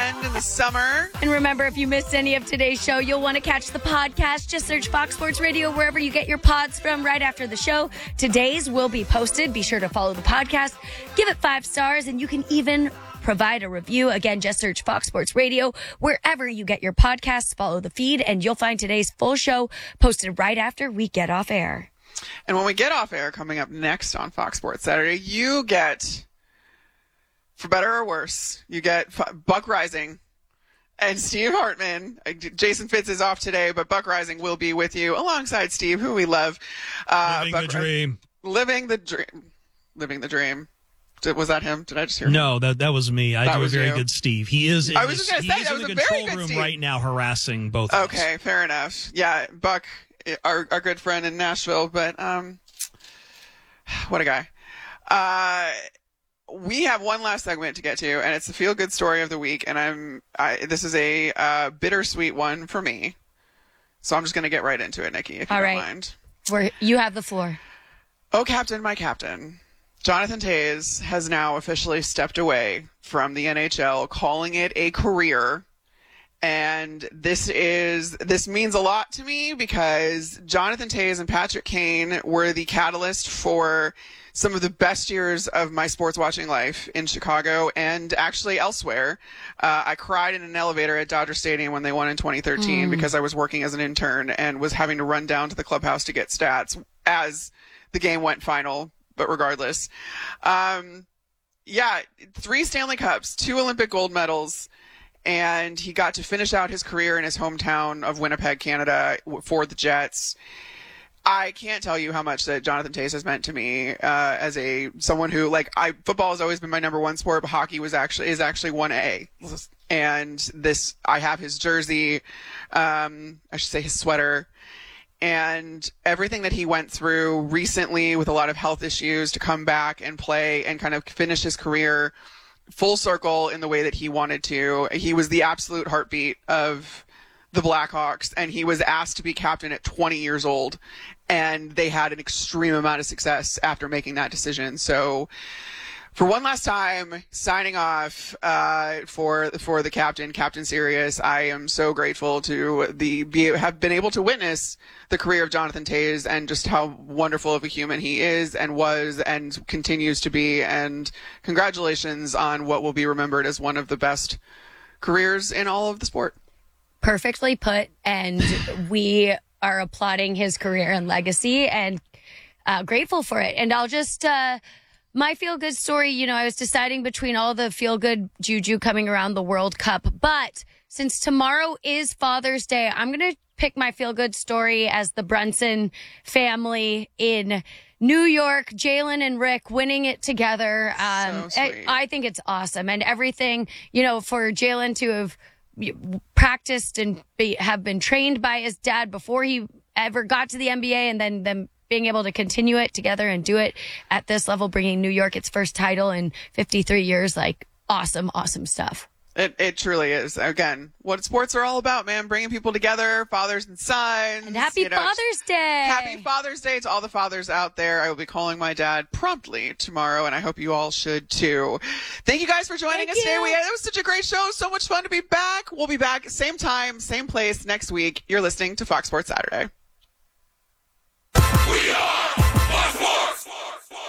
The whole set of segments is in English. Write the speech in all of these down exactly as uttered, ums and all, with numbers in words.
weekend in the summer. And remember, if you missed any of today's show, you'll want to catch the podcast. Just search Fox Sports Radio wherever you get your pods from right after the show. Today's will be posted. Be sure to follow the podcast. Give it five stars, and you can even provide a review. Again, just search Fox Sports Radio wherever you get your podcasts. Follow the feed, and you'll find today's full show posted right after we get off air. And when we get off air, coming up next on Fox Sports Saturday, you get, for better or worse, you get Buck Rising and Steve Hartman. Jason Fitz is off today, but Buck Rising will be with you alongside Steve, who we love. Uh, living Buck, the dream. Living the dream. Living the dream. Did, was that him? Did I just hear him? No, that that was me. I that do a very you. good Steve. He is in, I was just gonna he's say, that in was the a control very good room Steve. right now harassing both of us. Okay, fair enough. Yeah, Buck, our our good friend in Nashville, but um, what a guy. Uh, we have one last segment to get to, and it's the feel-good story of the week, and I'm I, this is a uh, bittersweet one for me, so I'm just going to get right into it, Nikki, if you All don't right. mind. Where you have the floor. Oh, Captain, my Captain. Jonathan Toews has now officially stepped away from the N H L, calling it a career. And this is this means a lot to me because Jonathan Toews and Patrick Kane were the catalyst for some of the best years of my sports watching life in Chicago and actually elsewhere. Uh, I cried in an elevator at Dodger Stadium when they won in twenty thirteen mm. because I was working as an intern and was having to run down to the clubhouse to get stats as the game went final. But regardless, um, yeah, three Stanley Cups, two Olympic gold medals, and he got to finish out his career in his hometown of Winnipeg, Canada, for the Jets. I can't tell you how much that Jonathan Toews has meant to me uh, as a someone who, like, I football has always been my number one sport, but hockey was actually is actually one A. And this, I have his jersey, um, I should say his sweater. And everything that he went through recently with a lot of health issues to come back and play and kind of finish his career full circle in the way that he wanted to. He was the absolute heartbeat of the Blackhawks, and he was asked to be captain at twenty years old, and they had an extreme amount of success after making that decision. So for one last time, signing off uh, for for the captain, Captain Sirius. I am so grateful to the be, have been able to witness the career of Jonathan Toews and just how wonderful of a human he is and was and continues to be. And congratulations on what will be remembered as one of the best careers in all of the sport. Perfectly put, and we are applauding his career and legacy and uh, grateful for it. And I'll just... Uh, My feel-good story, you know, I was deciding between all the feel-good juju coming around the World Cup. But since tomorrow is Father's Day, I'm going to pick my feel-good story as the Brunson family in New York, Jalen and Rick winning it together. Um, so sweet. I, I think it's awesome. And everything, you know, for Jalen to have practiced and be, have been trained by his dad before he ever got to the N B A, and then them being able to continue it together and do it at this level, bringing New York its first title in fifty-three years, like awesome, awesome stuff. It it truly is. Again, what sports are all about, man. Bringing people together, fathers and sons. And happy you know, Father's Day. Happy Father's Day to all the fathers out there. I will be calling my dad promptly tomorrow, and I hope you all should too. Thank you guys for joining Thank us you. today. We, it was such a great show. So much fun to be back. We'll be back same time, same place next week. You're listening to Fox Sports Saturday. We are Fox Sports!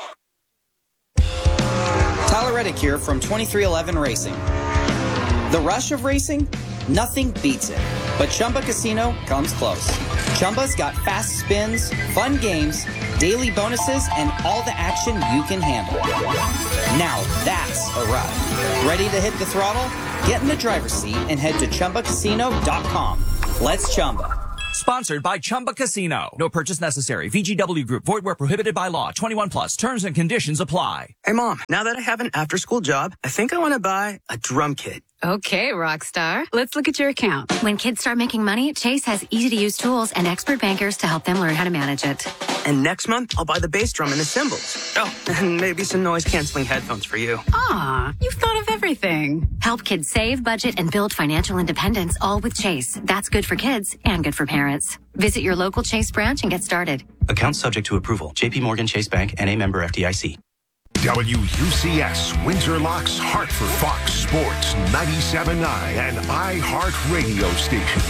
Tyler Reddick here from twenty-three eleven Racing. The rush of racing? Nothing beats it. But Chumba Casino comes close. Chumba's got fast spins, fun games, daily bonuses, and all the action you can handle. Now that's a ride. Ready to hit the throttle? Get in the driver's seat and head to Chumba Casino dot com. Let's Chumba. Sponsored by Chumba Casino. No purchase necessary. V G W Group. Void where prohibited by law. twenty-one plus. Terms and conditions apply. Hey, Mom. Now that I have an after-school job, I think I want to buy a drum kit. Okay, Rockstar. Let's look at your account. When kids start making money, Chase has easy-to-use tools and expert bankers to help them learn how to manage it. And next month, I'll buy the bass drum and the cymbals. Oh, and maybe some noise-canceling headphones for you. Aw, you've thought of everything. Help kids save, budget, and build financial independence, all with Chase. That's good for kids and good for parents. Visit your local Chase branch and get started. Account subject to approval. J P Morgan Chase Bank, N A member F D I C. W U C S, Windsor Locks, Hartford, Fox Sports, ninety-seven point nine, and iHeartRadio station.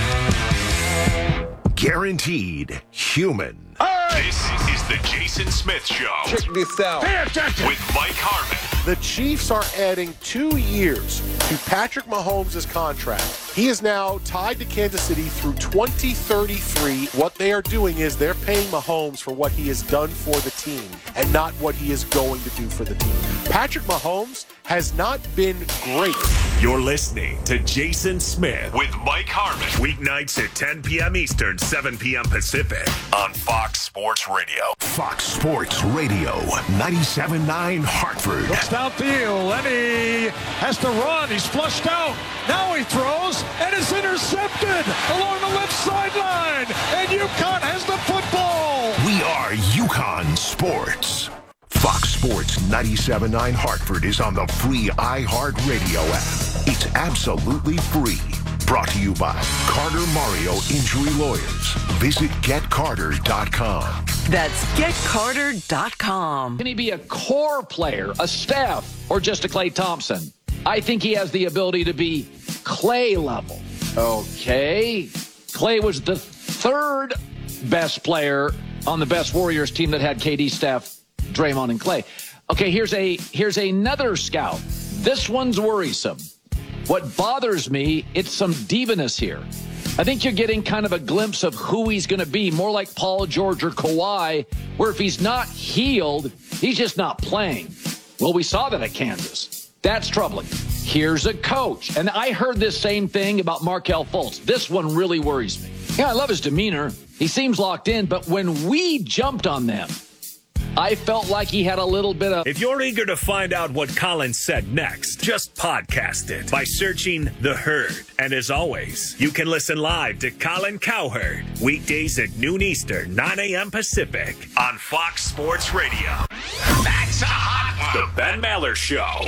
Guaranteed human. This is the Jason Smith Show. Check this out. Pay attention. With Mike Harmon. The Chiefs are adding two years to Patrick Mahomes' contract. He is now tied to Kansas City through twenty thirty-three. What they are doing is they're paying Mahomes for what he has done for the team and not what he is going to do for the team. Patrick Mahomes has not been great. You're listening to Jason Smith with Mike Harmon. Weeknights at ten p.m. Eastern, seven p.m. Pacific on Fox Sports Radio. Fox Sports Radio, ninety-seven point nine Hartford. Looks downfield, and he has to run. He's flushed out. Now he throws, and it's intercepted along the left sideline. And UConn has the football. We are UConn Sports. Fox Sports ninety-seven point nine Hartford is on the free iHeartRadio app. It's absolutely free. Brought to you by Carter Mario Injury Lawyers. Visit get carter dot com. That's get carter dot com. Can he be a core player, a staff, or just a Klay Thompson? I think he has the ability to be Klay level. Okay. Klay was the third best player on the best Warriors team that had K D, Steph, Draymond, and Klay. Okay, here's a here's another scout. This one's worrisome. What bothers me, it's some divaness here. I think you're getting kind of a glimpse of who he's going to be, more like Paul George or Kawhi, where if he's not healed, he's just not playing. Well, we saw that at Kansas. That's troubling. Here's a coach. And I heard this same thing about Markelle Fultz. This one really worries me. Yeah, I love his demeanor. He seems locked in, but when we jumped on them, I felt like he had a little bit of... If you're eager to find out what Colin said next, just podcast it by searching The Herd. And as always, you can listen live to Colin Cowherd weekdays at noon Eastern, nine a.m. Pacific on Fox Sports Radio. That's a hot one. The Ben Maller Show.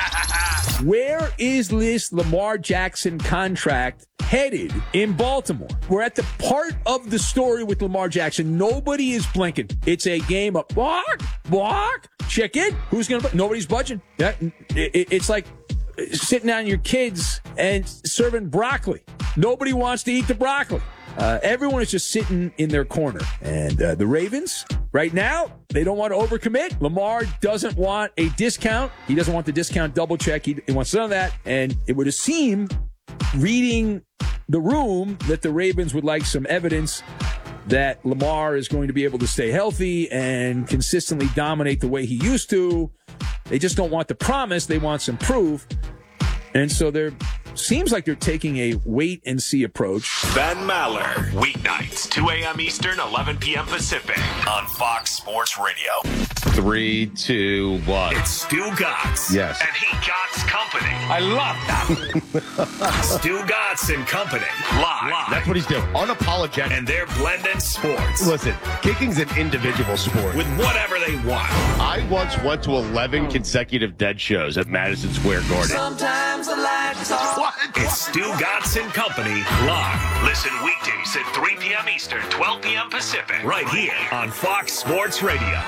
Where is this Lamar Jackson contract headed in Baltimore? We're at the part of the story with Lamar Jackson. Nobody is blinking. It's a game of block, block, check it. Who's going to, nobody's budging. Yeah, it, it's like sitting down your kids and serving broccoli. Nobody wants to eat the broccoli. Uh, everyone is just sitting in their corner. And uh, the Ravens, right now, they don't want to overcommit. Lamar doesn't want a discount. He doesn't want the discount double check. He, he wants none of that. And it would seem, reading the room, that the Ravens would like some evidence that Lamar is going to be able to stay healthy and consistently dominate the way he used to. They just don't want the promise. They want some proof. And so there seems like they're taking a wait-and-see approach. Ben Maller, weeknights, two a.m. Eastern, eleven p.m. Pacific on Fox Sports Radio. Three, two, one. It's Stu Gotts. Yes. And he Gotts Company. I love that. Stu Gotts and Company. Live. Live. That's what he's doing. Unapologetic. And they're blending sports. Listen, kicking's an individual sport. With whatever they want. I once went to eleven consecutive dead shows at Madison Square Garden. Sometimes the lights off. What? It's Stu Gotts and Company live. Listen weekdays at three p.m. Eastern, twelve p.m. Pacific. Right here on Fox Sports Radio.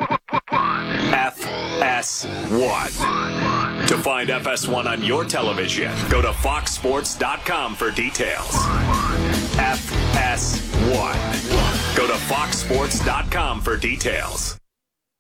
F S one. To find F S one on your television, go to fox sports dot com for details. F S one. Go to fox sports dot com for details.